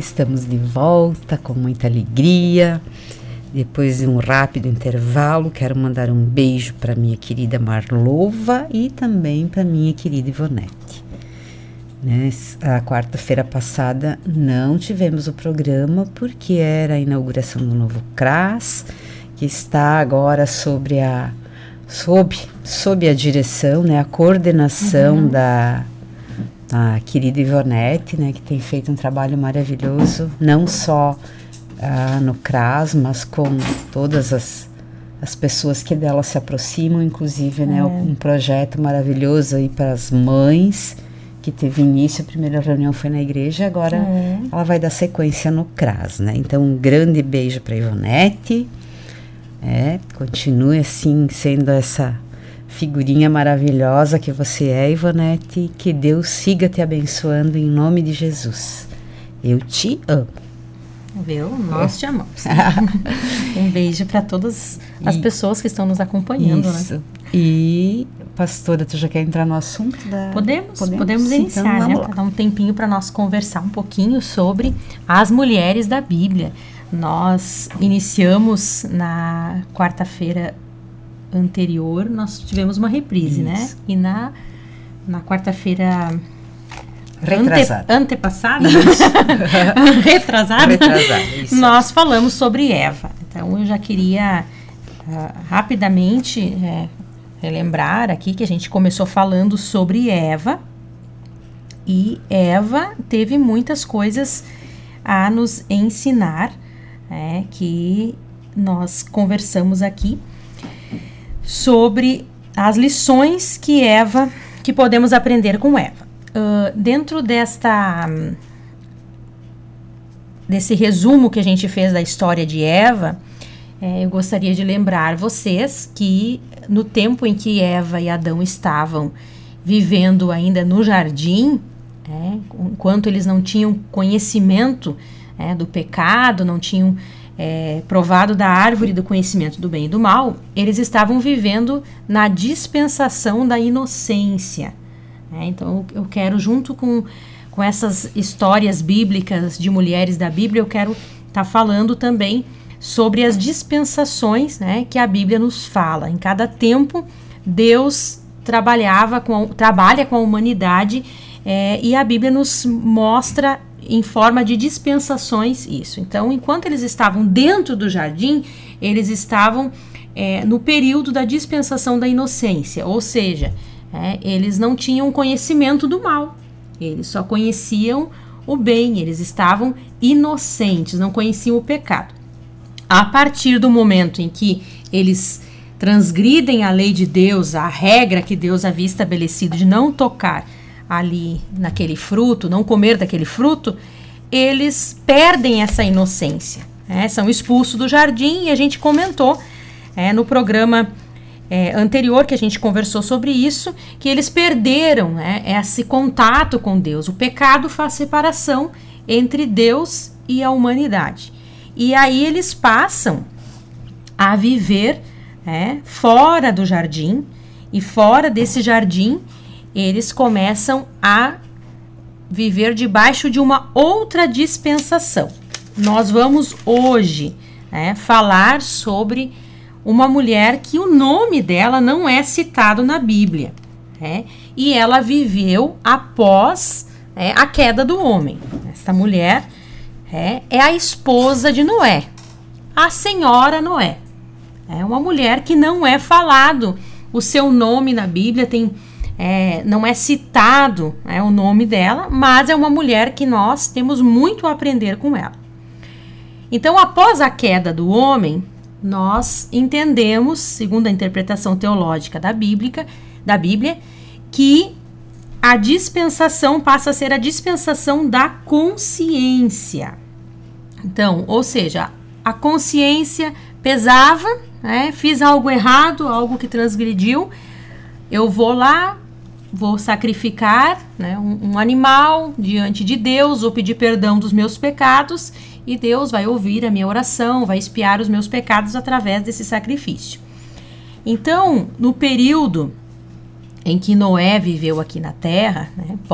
Estamos de volta com muita alegria. Depois de um rápido intervalo, quero mandar um beijo para minha querida Marlova e também para minha querida Ivonete. A quarta-feira passada não tivemos o programa porque era a inauguração do novo CRAS, que está agora sob a direção, a coordenação da querida Ivonete, que tem feito um trabalho maravilhoso, não só no CRAS, mas com todas as pessoas que dela se aproximam, inclusive um projeto maravilhoso aí para as mães, que teve início, a primeira reunião foi na igreja, agora ela vai dar sequência no CRAS, Então um grande beijo para a Ivonete, continue assim sendo essa figurinha maravilhosa que você é, Ivonete, que Deus siga te abençoando em nome de Jesus. Eu te amo. Viu? Nós te amamos. Um beijo para todas as pessoas que estão nos acompanhando. Isso. E, pastora, tu já quer entrar no assunto? Podemos iniciar, então, para dar um tempinho para nós conversar um pouquinho sobre as mulheres da Bíblia. Nós iniciamos na quarta-feira anterior, nós tivemos uma reprise, E na quarta-feira antepassada, retrasada, nós falamos sobre Eva. Então, eu já queria rapidamente relembrar aqui que a gente começou falando sobre Eva, e Eva teve muitas coisas a nos ensinar, que nós conversamos aqui sobre as lições que podemos aprender com Eva. Dentro desse resumo que a gente fez da história de Eva, eu gostaria de lembrar vocês que no tempo em que Eva e Adão estavam vivendo ainda no jardim, enquanto eles não tinham conhecimento do pecado, não tinham provado da árvore do conhecimento do bem e do mal, eles estavam vivendo na dispensação da inocência. Então, eu quero, junto com essas histórias bíblicas de mulheres da Bíblia, eu quero estar falando também sobre as dispensações, que a Bíblia nos fala. Em cada tempo, Deus trabalha com a humanidade, e a Bíblia nos mostra em forma de dispensações isso. Então, enquanto eles estavam dentro do jardim, eles estavam no período da dispensação da inocência, ou seja, eles não tinham conhecimento do mal, eles só conheciam o bem, eles estavam inocentes, não conheciam o pecado. A partir do momento em que eles transgridem a lei de Deus, a regra que Deus havia estabelecido de não tocar ali naquele fruto, não comer daquele fruto, eles perdem essa inocência, são expulsos do jardim, e a gente comentou no programa anterior que a gente conversou sobre isso, que eles perderam esse contato com Deus. O pecado faz separação entre Deus e a humanidade, e aí eles passam a viver fora do jardim, e fora desse jardim eles começam a viver debaixo de uma outra dispensação. Nós vamos hoje falar sobre uma mulher que o nome dela não é citado na Bíblia, e ela viveu após a queda do homem. Essa mulher é a esposa de Noé, a senhora Noé. É uma mulher que não é falado o seu nome na Bíblia, não é citado o nome dela, mas é uma mulher que nós temos muito a aprender com ela. Então, após a queda do homem, nós entendemos, segundo a interpretação teológica da Bíblia, que a dispensação passa a ser a dispensação da consciência. Então, ou seja, a consciência pesava, fiz algo errado, algo que transgrediu, eu vou lá, vou sacrificar um animal diante de Deus, vou pedir perdão dos meus pecados, e Deus vai ouvir a minha oração, vai expiar os meus pecados através desse sacrifício. Então, no período em que Noé viveu aqui na Terra,